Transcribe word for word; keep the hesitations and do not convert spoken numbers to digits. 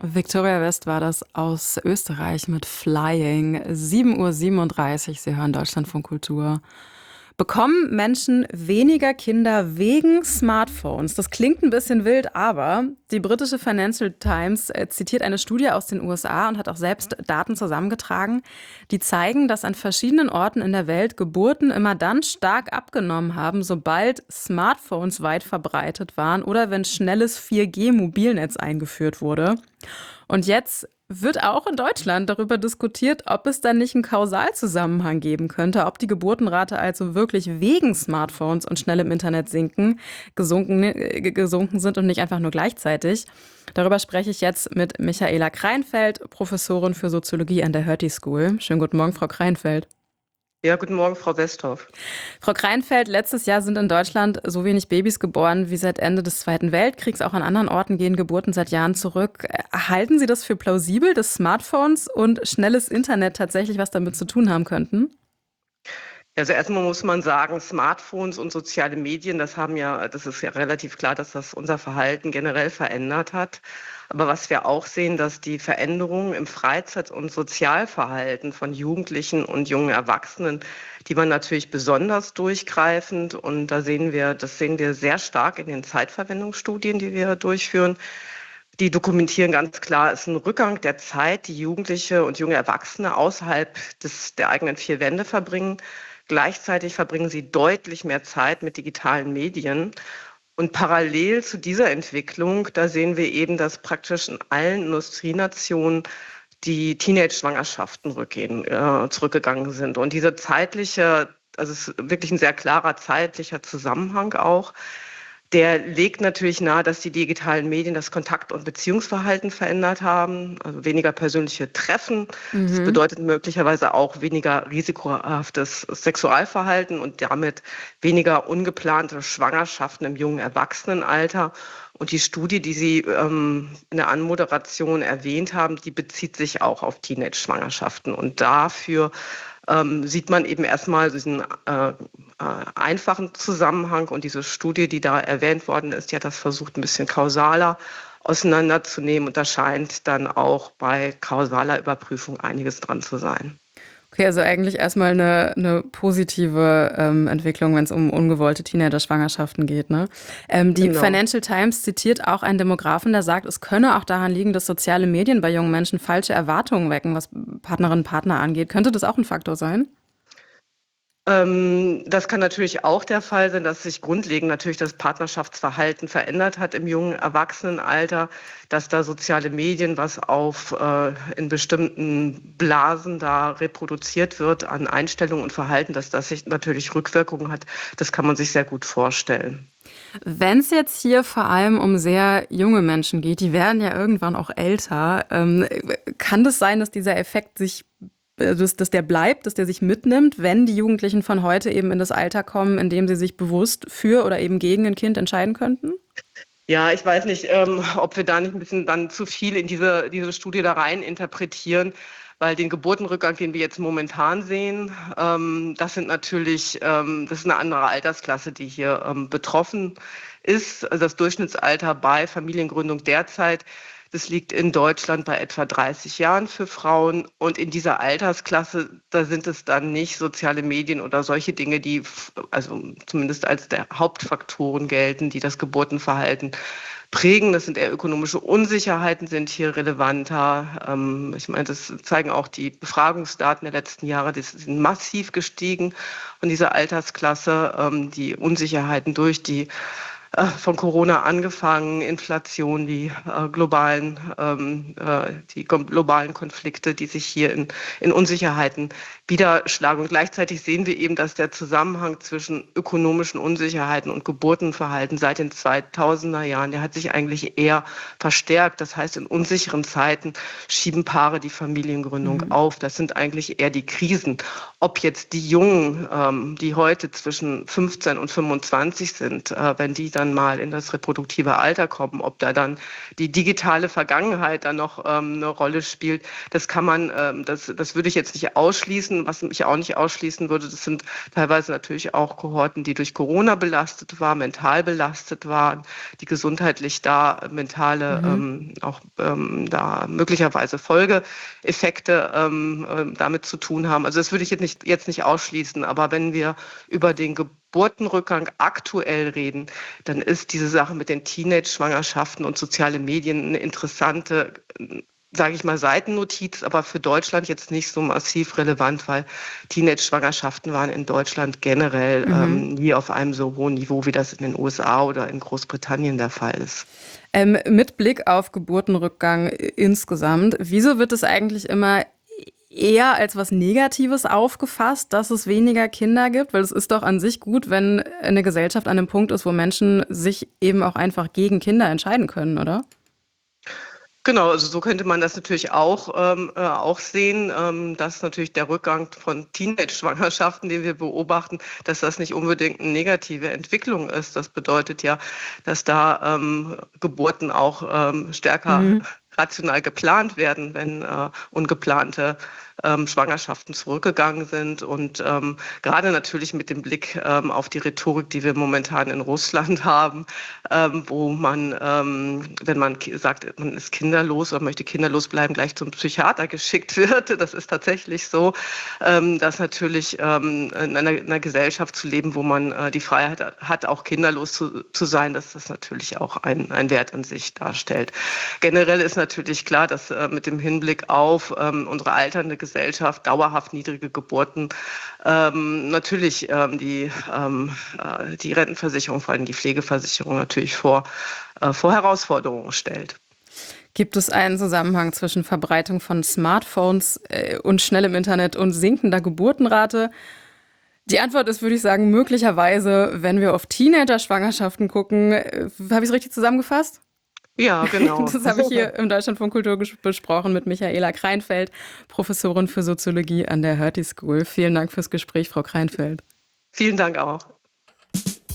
Victoria West war das aus Österreich mit Flying. sieben Uhr siebenunddreißig, Sie hören Deutschlandfunk Kultur. Bekommen Menschen weniger Kinder wegen Smartphones? Das klingt ein bisschen wild, aber die britische Financial Times äh, zitiert eine Studie aus den U S A und hat auch selbst Daten zusammengetragen, die zeigen, dass an verschiedenen Orten in der Welt Geburten immer dann stark abgenommen haben, sobald Smartphones weit verbreitet waren oder wenn schnelles vier G-Mobilnetz eingeführt wurde. Und jetzt wird auch in Deutschland darüber diskutiert, ob es dann nicht einen Kausalzusammenhang geben könnte, ob die Geburtenrate also wirklich wegen Smartphones und schnellem Internet sinken, gesunken, äh, gesunken sind und nicht einfach nur gleichzeitig. Darüber spreche ich jetzt mit Michaela Kreinfeld, Professorin für Soziologie an der Hertie School. Schönen guten Morgen, Frau Kreinfeld. Ja, guten Morgen, Frau Westhoff. Frau Kreinfeld, letztes Jahr sind in Deutschland so wenig Babys geboren wie seit Ende des Zweiten Weltkriegs. Auch an anderen Orten gehen Geburten seit Jahren zurück. Halten Sie das für plausibel, dass Smartphones und schnelles Internet tatsächlich was damit zu tun haben könnten? Also erstmal muss man sagen, Smartphones und soziale Medien, das haben ja, das ist ja relativ klar, dass das unser Verhalten generell verändert hat. Aber was wir auch sehen, dass die Veränderungen im Freizeit- und Sozialverhalten von Jugendlichen und jungen Erwachsenen, die waren natürlich besonders durchgreifend. Und da sehen wir, das sehen wir sehr stark in den Zeitverwendungsstudien, die wir durchführen. Die dokumentieren ganz klar, es ist ein Rückgang der Zeit, die Jugendliche und junge Erwachsene außerhalb des, der eigenen vier Wände verbringen. Gleichzeitig verbringen sie deutlich mehr Zeit mit digitalen Medien. Und parallel zu dieser Entwicklung, da sehen wir eben, dass praktisch in allen Industrienationen die Teenage-Schwangerschaften rückgehen, äh, zurückgegangen sind. Und diese zeitliche, also es ist wirklich ein sehr klarer zeitlicher Zusammenhang auch, der legt natürlich nahe, dass die digitalen Medien das Kontakt- und Beziehungsverhalten verändert haben, also weniger persönliche Treffen. Das Mhm. bedeutet möglicherweise auch weniger risikohaftes Sexualverhalten und damit weniger ungeplante Schwangerschaften im jungen Erwachsenenalter. Und die Studie, die Sie ähm, in der Anmoderation erwähnt haben, die bezieht sich auch auf Teenage-Schwangerschaften. Und dafür ähm, sieht man eben erstmal diesen äh, äh, einfachen Zusammenhang. Und diese Studie, die da erwähnt worden ist, die hat das versucht, ein bisschen kausaler auseinanderzunehmen. Und da scheint dann auch bei kausaler Überprüfung einiges dran zu sein. Okay, also eigentlich erstmal eine, eine positive ähm, Entwicklung, wenn es um ungewollte Teenager-Schwangerschaften geht. Ne? Ähm, die Genau. Financial Times zitiert auch einen Demografen, der sagt, es könne auch daran liegen, dass soziale Medien bei jungen Menschen falsche Erwartungen wecken, was Partnerinnen und Partner angeht. Könnte das auch ein Faktor sein? Ähm, das kann natürlich auch der Fall sein, dass sich grundlegend natürlich das Partnerschaftsverhalten verändert hat im jungen Erwachsenenalter, dass da soziale Medien, was auf äh, in bestimmten Blasen da reproduziert wird an Einstellungen und Verhalten, dass das sich natürlich Rückwirkungen hat. Das kann man sich sehr gut vorstellen. Wenn es jetzt hier vor allem um sehr junge Menschen geht, die werden ja irgendwann auch älter, ähm, kann das sein, dass dieser Effekt sich dass, dass der bleibt, dass der sich mitnimmt, wenn die Jugendlichen von heute eben in das Alter kommen, in dem sie sich bewusst für oder eben gegen ein Kind entscheiden könnten? Ja, ich weiß nicht, ähm, ob wir da nicht ein bisschen dann zu viel in diese, diese Studie da rein interpretieren, weil den Geburtenrückgang, den wir jetzt momentan sehen, ähm, das sind natürlich, ähm, das ist eine andere Altersklasse, die hier ähm, betroffen ist. Also das Durchschnittsalter bei Familiengründung derzeit, das liegt in Deutschland bei etwa dreißig Jahren für Frauen. Und in dieser Altersklasse, da sind es dann nicht soziale Medien oder solche Dinge, die f- also zumindest als der Hauptfaktoren gelten, die das Geburtenverhalten prägen. Das sind eher ökonomische Unsicherheiten, sind hier relevanter. Ähm, ich meine, das zeigen auch die Befragungsdaten der letzten Jahre, die sind massiv gestiegen von dieser Altersklasse. Ähm, die Unsicherheiten durch die äh, von Corona angefangen, Inflation, die äh, globalen, ähm, äh, die globalen Konflikte, die sich hier in, in Unsicherheiten niederschlagen. Und gleichzeitig sehen wir eben, dass der Zusammenhang zwischen ökonomischen Unsicherheiten und Geburtenverhalten seit den zweitausender Jahren, der hat sich eigentlich eher verstärkt. Das heißt, in unsicheren Zeiten schieben Paare die Familiengründung Mhm. auf. Das sind eigentlich eher die Krisen. Ob jetzt die Jungen, ähm, die heute zwischen fünfzehn und fünfundzwanzig sind, äh, wenn die dann mal in das reproduktive Alter kommen, ob da dann die digitale Vergangenheit dann noch ähm, eine Rolle spielt, das kann man, ähm, das, das würde ich jetzt nicht ausschließen. Kohorten, was ich auch nicht ausschließen würde. Das sind teilweise natürlich auch Kohorten, die durch Corona belastet waren, mental belastet waren, die gesundheitlich da mentale, Mhm. ähm, auch ähm, da möglicherweise Folgeeffekte ähm, ähm, damit zu tun haben. Also das würde ich jetzt nicht, jetzt nicht ausschließen. Aber wenn wir über den Geburtenrückgang aktuell reden, dann ist diese Sache mit den Teenage-Schwangerschaften und soziale Medien eine interessante, sage ich mal, Seitennotiz, aber für Deutschland jetzt nicht so massiv relevant, weil Teenage-Schwangerschaften waren in Deutschland generell Mhm. ähm, nie auf einem so hohen Niveau, wie das in den U S A oder in Großbritannien der Fall ist. Ähm, mit Blick auf Geburtenrückgang insgesamt, wieso wird es eigentlich immer eher als was Negatives aufgefasst, dass es weniger Kinder gibt? Weil es ist doch an sich gut, wenn eine Gesellschaft an einem Punkt ist, wo Menschen sich eben auch einfach gegen Kinder entscheiden können, oder? Genau, also so könnte man das natürlich auch, ähm, äh, auch sehen, ähm, dass natürlich der Rückgang von Teenage-Schwangerschaften, den wir beobachten, dass das nicht unbedingt eine negative Entwicklung ist. Das bedeutet ja, dass da ähm, Geburten auch ähm, stärker Mhm. rational geplant werden, wenn äh, ungeplante ähm, Schwangerschaften zurückgegangen sind. Und ähm, gerade natürlich mit dem Blick ähm, auf die Rhetorik, die wir momentan in Russland haben, ähm, wo man, ähm, wenn man ki- sagt, man ist kinderlos oder möchte kinderlos bleiben, gleich zum Psychiater geschickt wird. Das ist tatsächlich so, ähm, dass natürlich ähm, in einer, in einer Gesellschaft zu leben, wo man äh, die Freiheit hat, auch kinderlos zu, zu sein, dass das natürlich auch ein, ein Wert an sich darstellt. Generell ist natürlich klar, dass äh, mit dem Hinblick auf ähm, unsere alternde Gesellschaft, dauerhaft niedrige Geburten, ähm, natürlich ähm, die, ähm, äh, die Rentenversicherung, vor allem die Pflegeversicherung, natürlich vor, äh, vor Herausforderungen stellt. Gibt es einen Zusammenhang zwischen Verbreitung von Smartphones äh, und schnellem Internet und sinkender Geburtenrate? Die Antwort ist, würde ich sagen, möglicherweise, wenn wir auf Teenager-Schwangerschaften gucken. Äh, Habe ich es richtig zusammengefasst? Ja, genau. Das habe ich hier im Deutschlandfunk Kultur ges- besprochen mit Michaela Kreinfeld, Professorin für Soziologie an der Hertie School. Vielen Dank fürs Gespräch, Frau Kreinfeld. Vielen Dank auch.